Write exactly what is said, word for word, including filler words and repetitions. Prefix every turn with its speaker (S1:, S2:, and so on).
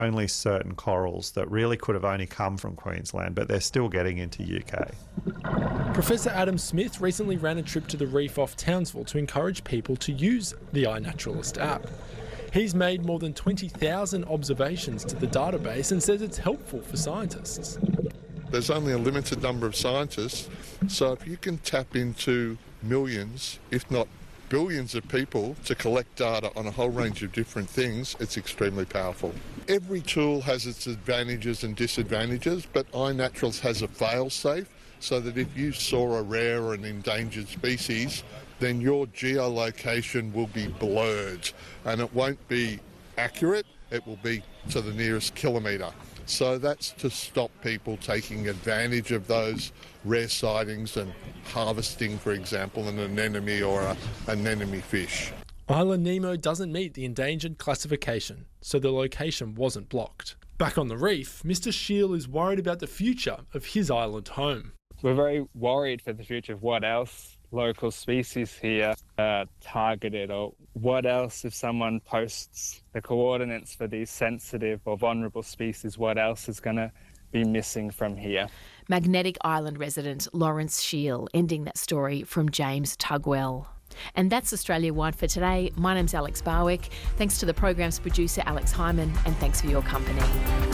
S1: only certain corals that really could have only come from Queensland, but they're still getting into U K.
S2: Professor Adam Smith recently ran a trip to the reef off Townsville to encourage people to use the iNaturalist app. He's made more than twenty thousand observations to the database and says it's helpful for scientists.
S3: There's only a limited number of scientists, so if you can tap into millions, if not billions of people to collect data on a whole range of different things, it's extremely powerful. Every tool has its advantages and disadvantages, but iNaturalist has a fail-safe so that if you saw a rare or an endangered species, then your geolocation will be blurred and it won't be accurate, it will be to the nearest kilometre. So that's to stop people taking advantage of those rare sightings and harvesting, for example, an anemone or a, an anemone fish.
S2: Island Nemo doesn't meet the endangered classification, so the location wasn't blocked. Back on the reef, Mister Shiel is worried about the future of his island home.
S4: We're very worried for the future of what else local species here are targeted, or what else if someone posts the coordinates for these sensitive or vulnerable species, what else is going to be missing from here.
S5: Magnetic Island resident Lawrence Shiel ending that story from James Tugwell. And that's Australia Wide for today. My name's Alex Barwick. Thanks to the program's producer Alex Hyman, and thanks for your company.